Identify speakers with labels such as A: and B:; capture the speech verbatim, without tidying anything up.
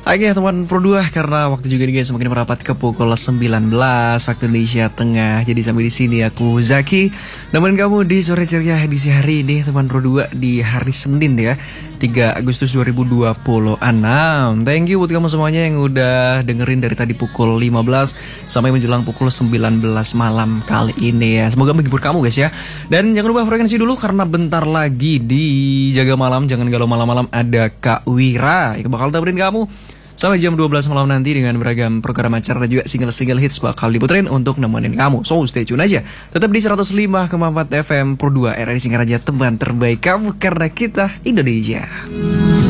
A: Oke teman Pro dua, karena waktu juga nih guys semakin merapat ke pukul sembilan belas waktu Indonesia Tengah. Jadi sampai di sini aku Zaki nemenin kamu di sore ceria edisi hari ini teman Pro dua di hari Senin ya, tiga Agustus dua ribu dua puluh enam. Thank you buat kamu semuanya yang udah dengerin dari tadi pukul lima belas sampai menjelang pukul sembilan belas malam kali ini ya. Semoga menghibur kamu guys ya. Dan jangan lupa frekuensi dulu karena bentar lagi di Jaga Malam Jangan Galau Malam-Malam ada Kak Wira yang bakal temenin kamu sampai jam dua belas malam nanti dengan beragam program acara dan juga single-single hits bakal diputerin untuk nemenin kamu. So stay tune aja. Tetap di seratus lima koma empat F M Pro dua R R I Singaraja, teman terbaik kamu karena kita Indonesia.